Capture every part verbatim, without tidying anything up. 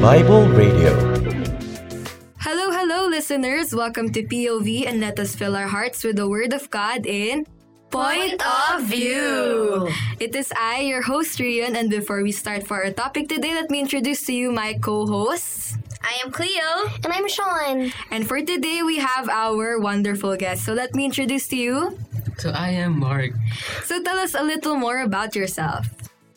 Bible Radio. Hello, hello, listeners. Welcome to P O V, and let us fill our hearts with the Word of God in Point of View. It is I, your host, Rian, and before we start for our topic today, let me introduce to you my co-hosts. I am Cleo. And I'm Sean. And for today, we have our wonderful guest. So let me introduce to you. So I am Mark. So tell us a little more about yourself.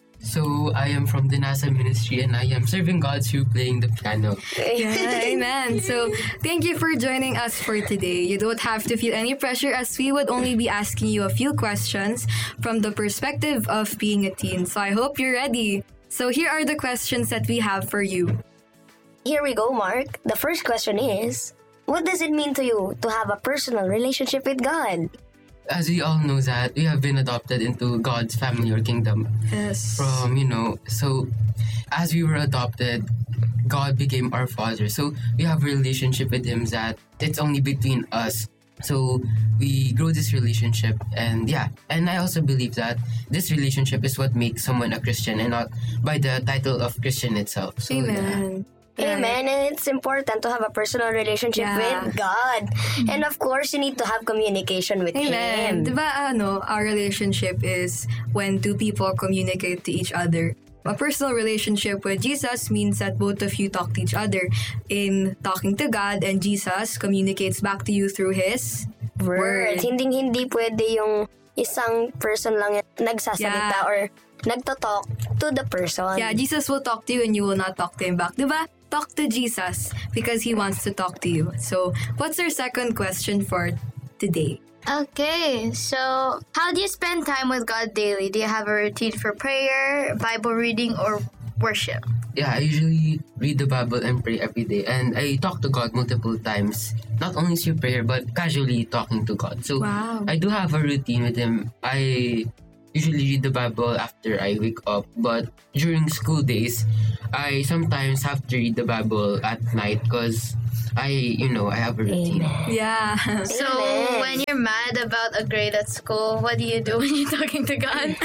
So I am from the NASA ministry and I am serving God through playing the piano. Yeah, amen. So thank you for joining us for today. You don't have to feel any pressure as we would only be asking you a few questions from the perspective of being a teen. So I hope you're ready. So here are the questions that we have for you. Here we go, Mark. The first question is, what does it mean to you to have a personal relationship with God? As we all know that we have been adopted into God's family or kingdom. Yes. From, you know, so as we were adopted, God became our father. So we have a relationship with Him that it's only between us. So we grow this relationship, and yeah, and I also believe that this relationship is what makes someone a Christian and not by the title of Christian itself. So, Amen. Yeah. Amen. And it's important to have a personal relationship Yeah. with God. And of course, you need to have communication with Amen. Him. Diba, ano, our relationship is when two people communicate to each other. A personal relationship with Jesus means that both of you talk to each other in talking to God, and Jesus communicates back to you through His Words. Word. Hindi-hindi pwede yung isang person lang yung nagsasalita Yeah. or nagtotalk to the person. Yeah, Jesus will talk to you and you will not talk to Him back. Diba? Talk to Jesus because He wants to talk to you. So, what's our second question for today? Okay, so how do you spend time with God daily? Do you have a routine for prayer, Bible reading, or worship? yeah, I usually read the Bible and pray every day. And I talk to God multiple times. Not only through prayer, but casually talking to God. So Wow. I do have a routine with Him. I usually read the Bible after I wake up. But during school days, I sometimes have to read the Bible at night because I, you know, I have a routine. Amen. Yeah. So Amen. when you're mad about a grade at school, what do you do when you're talking to God?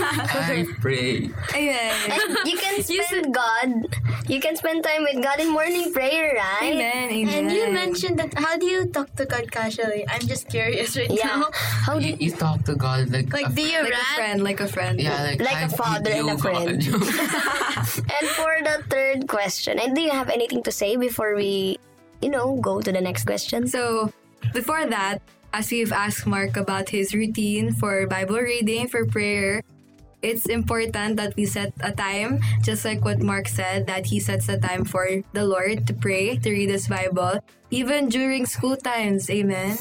I pray. Amen. And you can spend God, you can spend time with God in morning prayer, right? Amen. Amen. And you mentioned that, how do you talk to God casually? I'm just curious right Yeah. now. How do You, you talk to God like, Like, a do you Like a rant? friend, like a friend. Yeah, like, Like a I father need and a you, friend. God. And for the third question, and do you have anything to say before we, you know, go to the next question? So, before that, as we've asked Mark about his routine for Bible reading, for prayer, it's important that we set a time, just like what Mark said, that he sets a time for the Lord to pray, to read his Bible, even during school times. Amen?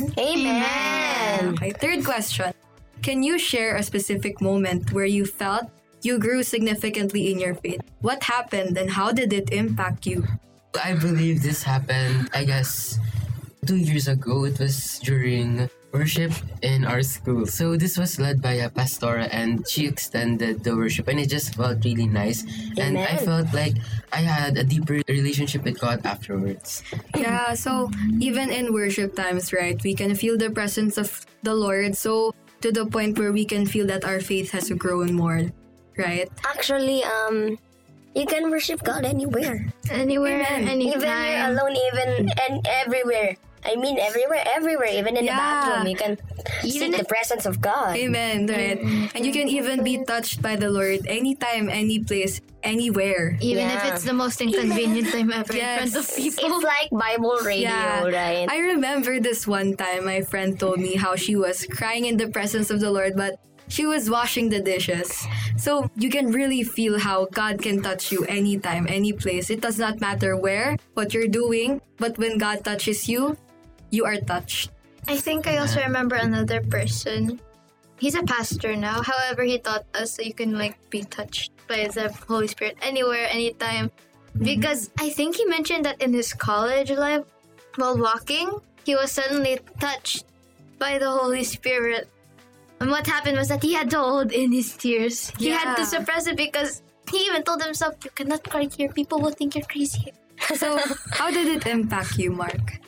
Amen. Okay, third question. Can you share a specific moment where you felt you grew significantly in your faith? What happened and how did it impact you? I believe this happened, I guess, two years ago. It was during worship in our school. So this was led by a pastora and she extended the worship and it just felt really nice. And I Amen. felt like I had a deeper relationship with God afterwards. Yeah, so even in worship times, right, we can feel the presence of the Lord. So to the point where we can feel that our faith has grown more, right? Actually, um, you can worship God anywhere. Anywhere, Amen. anytime. Even you're alone, even and everywhere. I mean, everywhere, everywhere. Even in Yeah. the bathroom, you can Even seek if- the presence of God. Amen, right? And you can even be touched by the Lord anytime, any place, anywhere. Even if Yeah. it's the most inconvenient time ever Yes. in front of people. It's like Bible radio, Yeah. right? I remember this one time my friend told me how she was crying in the presence of the Lord, but she was washing the dishes. So you can really feel how God can touch you anytime, any place. It does not matter where, what you're doing, but when God touches you, you are touched. I think I also remember another person. He's a pastor now. However, he taught us that you can like be touched by the Holy Spirit anywhere, anytime. Because I think he mentioned that in his college life, while walking, he was suddenly touched by the Holy Spirit. And what happened was that he had to hold in his tears. He had to Yeah. suppress it because he even told himself, "You cannot cry here. People will think you're crazy." So how did it impact you, Mark?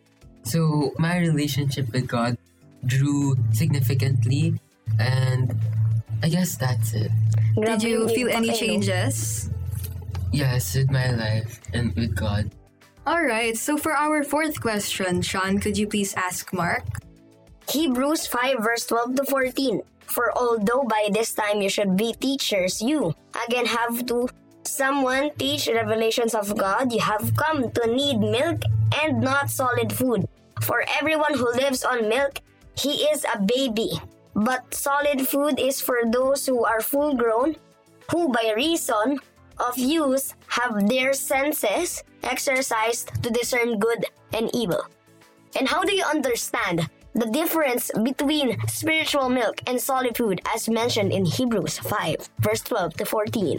So my relationship with God grew significantly and I guess that's it. Did Grabe you yung feel any impact, eh, no? changes? Yes, with my life and with God. Alright, so for our fourth question, Sean, could you please ask Mark? Hebrews five verse twelve to fourteen. For although by this time you should be teachers, you again have to someone teach revelations of God. You have come to need milk and not solid food. For everyone who lives on milk, he is a baby. But solid food is for those who are full grown, who by reason of use have their senses exercised to discern good and evil. And how do you understand the difference between spiritual milk and solid food as mentioned in Hebrews five, verse twelve to fourteen?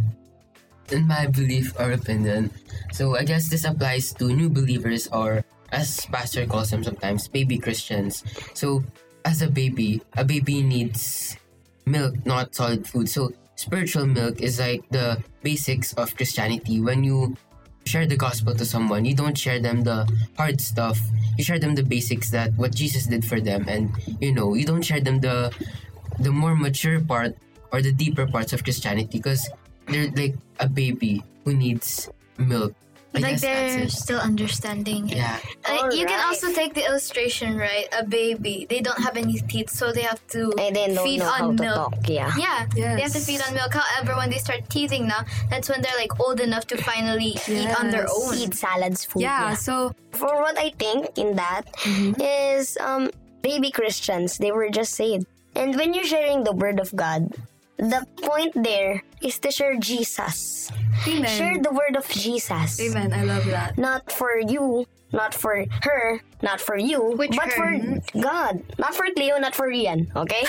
In my belief or opinion, so I guess this applies to new believers, or as Pastor calls them sometimes, baby Christians. So as a baby, a baby needs milk, not solid food. So spiritual milk is like the basics of Christianity. When you share the gospel to someone, you don't share them the hard stuff. You share them the basics, that what Jesus did for them, and you know, you don't share them the the more mature part or the deeper parts of Christianity, because they're like a baby who needs milk. I Like guess that's they're it. still understanding. Yeah. Like, you can Alright. also take the illustration, right? A baby, they don't have any teeth, so they have to And they don't feed know how on to milk. talk, yeah. Yeah, they have to Yes. feed on milk. However, when they start teething now, that's when they're like old enough to finally eat on their Yes. own. Eat salads, food. Yeah, so For what I think in that is um baby Christians, they were just saved. And when you're sharing the word of God, the point there is to share Jesus. amen. Share the word of Jesus. Amen, I love that. Not for you, not for her, not for you, Which but her? for God. Not for Cleo, not for Rian, okay?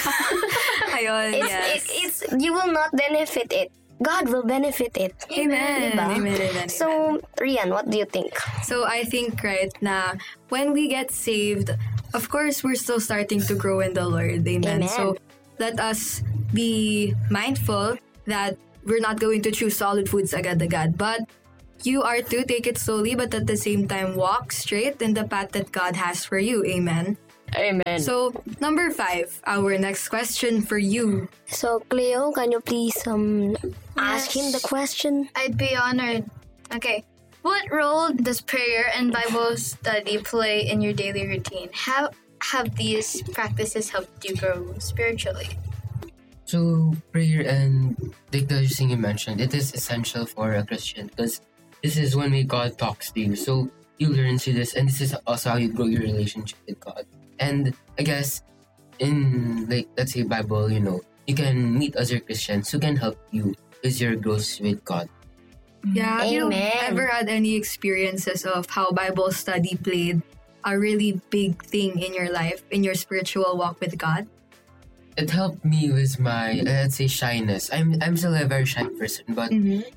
Ayun, It's, yes. it, it's you will not benefit it. God will benefit it. Amen. Diba? Amen, amen, So, Rian, what do you think? So I think, right, na when we get saved, of course, we're still starting to grow in the Lord. Amen. Amen. So let us be mindful that we're not going to choose solid foods agad-agad. But you are to take it slowly, but at the same time, walk straight in the path that God has for you. Amen. Amen. So, So, number five, our next question for you. so Cleo, can you please um ask Yes. him the question? I'd be honored. Okay. What role does prayer and Bible study play in your daily routine? How have these practices helped you grow spiritually? So prayer and like the thing you mentioned, it is essential for a Christian, because this is one way God talks to you. So you learn through this, and this is also how you grow your relationship with God. And I guess in like let's say Bible, you know, you can meet other Christians who can help you with your growth with God. Yeah, have you Amen. ever had any experiences of how Bible study played a really big thing in your life, in your spiritual walk with God? It helped me with my uh, let's say shyness. I'm I'm still a very shy person, but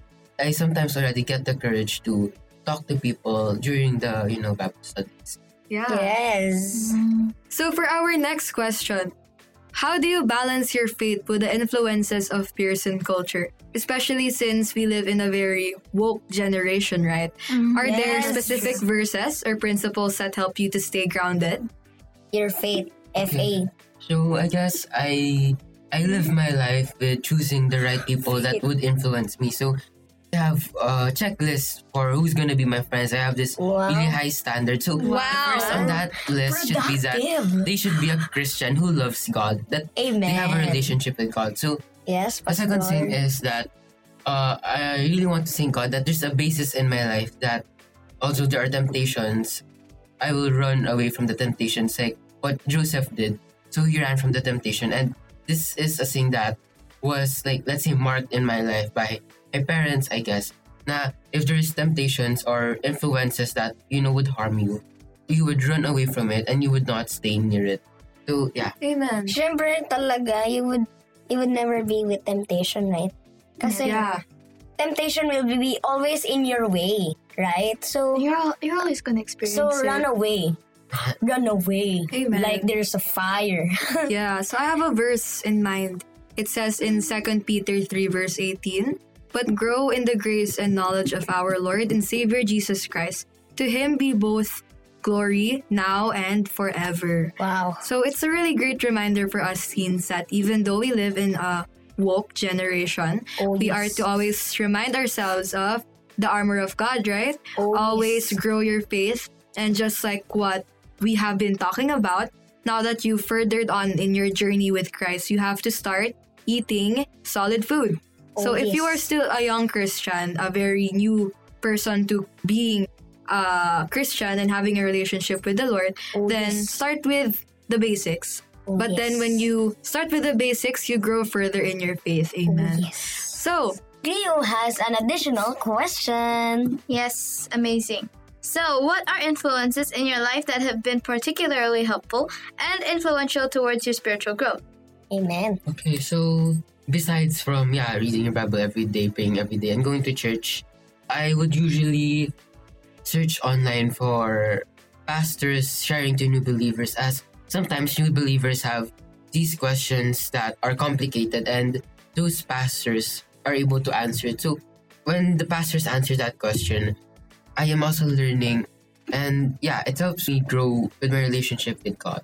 I sometimes already get the courage to talk to people during the you know Bible studies. Yeah. Yes. So for our next question, how do you balance your faith with the influences of peers and culture? Especially since we live in a very woke generation, right? Are there Yes. specific verses or principles that help you to stay grounded? Your faith, F A. So I guess I I live my life with choosing the right people that would influence me. So I have a checklist for who's gonna be my friends. I have this Wow. really high standard. So Wow. first on that list should be that Productive. they should be a Christian who loves God. That Amen. they have a relationship with God. So Yes, the second Pastor. thing is that uh, I really want to thank God that there's a basis in my life that although there are temptations, I will run away from the temptations like what Joseph did. So he ran from the temptation, and this is a thing that was like, let's say, marked in my life by my parents, I guess. Na if there's temptations or influences that you know would harm you, you would run away from it and you would not stay near it. So yeah, Amen. Siyempre talaga, you would you would never be with temptation, right? Kasi Yeah. temptation will be always in your way, right? So You're all, you're always gonna experience so it. run away. Run away. Amen. Like there's a fire. Yeah, so I have a verse in mind. It says in Second Peter three verse eighteen, "But grow in the grace and knowledge of our Lord and Savior Jesus Christ. To him be both glory now and forever." Wow. So it's a really great reminder for us teens that even though we live in a woke generation, Oh, we yes. are to always remind ourselves of the armor of God, right? Oh, Always yes. grow your faith. And just like what we have been talking about, now that you've furthered on in your journey with Christ, you have to start eating solid food. So Oh, if you yes. are still a young Christian, a very new person to being a Christian and having a relationship with the Lord, Oh, then yes. start with the basics. Oh, But then yes. when you start with the basics, you grow further in your faith. Amen. Yes. So, Cleo has an additional question. Yes, amazing. So, what are influences in your life that have been particularly helpful and influential towards your spiritual growth? Amen. Okay, so besides from yeah reading your Bible every day, praying every day, and going to church, I would usually search online for pastors sharing to new believers, as sometimes new believers have these questions that are complicated and those pastors are able to answer it. So when the pastors answer that question, I am also learning, and yeah, it helps me grow with my relationship with God.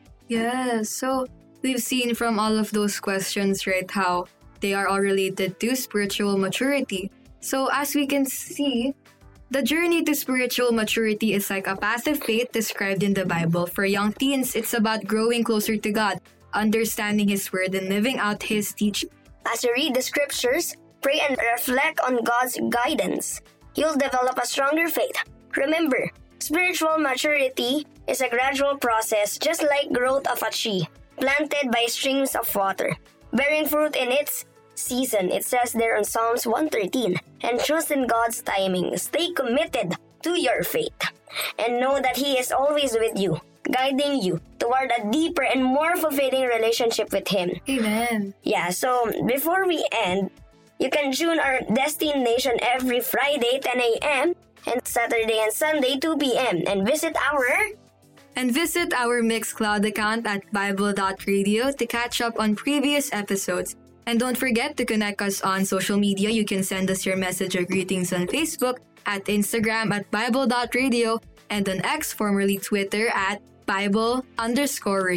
yes. So, we've seen from all of those questions, right, how they are all related to spiritual maturity. So, as we can see, the journey to spiritual maturity is like a path of faith described in the Bible. For young teens, it's about growing closer to God, understanding His Word, and living out His teaching. As you read the scriptures, pray and reflect on God's guidance. You'll develop a stronger faith. Remember, spiritual maturity is a gradual process, just like growth of a tree, planted by streams of water, bearing fruit in its season. It says there in Psalms one thirteen, and trust in God's timing. Stay committed to your faith, and know that He is always with you, guiding you toward a deeper and more fulfilling relationship with Him. Amen. Yeah, so before we end, you can tune our destination every Friday ten a.m. and Saturday and Sunday two p.m. and visit our And visit our Mixcloud account at Bible dot radio to catch up on previous episodes. And don't forget to connect us on social media. You can send us your message or greetings on Facebook, at Instagram at Bible dot radio, and on X, formerly Twitter, at Bible underscore radio.